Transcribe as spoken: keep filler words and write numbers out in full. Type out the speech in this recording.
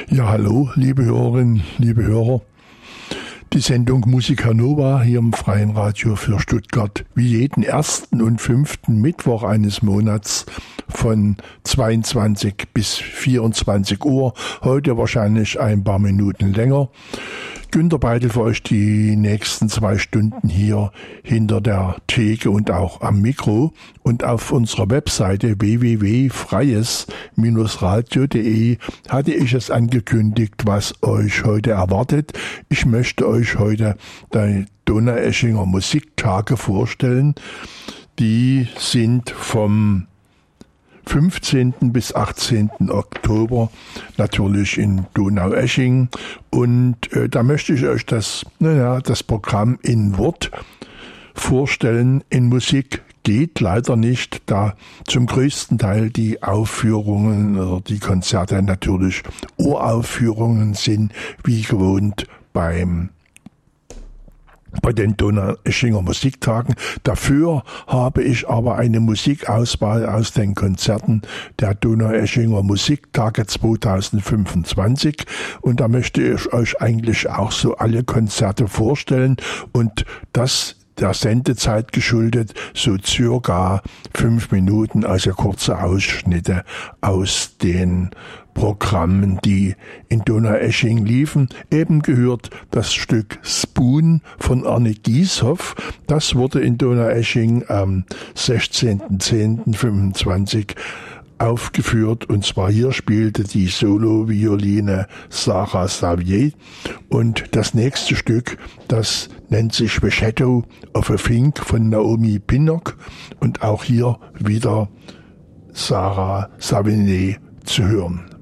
Ja, hallo, liebe Hörerinnen, liebe Hörer. Die Sendung Musica Nova hier im Freien Radio für Stuttgart, wie jeden ersten und fünften Mittwoch eines Monats von zweiundzwanzig bis vierundzwanzig Uhr. Heute wahrscheinlich ein paar Minuten länger. Günter Beitel für euch die nächsten zwei Stunden hier hinter der Theke und auch am Mikro. Und auf unserer Webseite w w w punkt freies radio punkt de hatte ich es angekündigt, was euch heute erwartet. Ich möchte euch heute die Donaueschinger Musiktage vorstellen. Die sind vom fünfzehnten bis achtzehnten Oktober natürlich in Donaueschingen, und äh, da möchte ich euch das, naja, das Programm in Wort vorstellen. In Musik geht leider nicht, da zum größten Teil die Aufführungen oder die Konzerte natürlich Uraufführungen sind, wie gewohnt beim bei den Donaueschinger Musiktagen. Dafür habe ich aber eine Musikauswahl aus den Konzerten der Donaueschinger Musiktage zweitausendfünfundzwanzig, und da möchte ich euch eigentlich auch so alle Konzerte vorstellen, und das der Sendezeit geschuldet, so circa fünf Minuten, also kurze Ausschnitte aus den Programmen, die in Donaueschingen liefen. Eben gehört das Stück Spoon von Arne Gieshoff. Das wurde in Donaueschingen am sechzehnten zehnten fünfundzwanzig aufgeführt, und zwar hier spielte die Solo-Violine Sarah Xavier, und das nächste Stück, das nennt sich The Shadow of a Fink von Naomi Pinnock, und auch hier wieder Sarah Xavier zu hören.